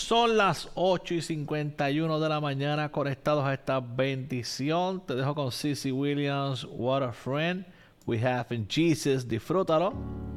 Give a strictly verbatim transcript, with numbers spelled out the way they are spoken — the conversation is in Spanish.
Son las ocho y cincuenta y uno de la mañana conectados a esta bendición. Te dejo con Cissy Williams, What a Friend We Have in Jesus. Disfrútalo.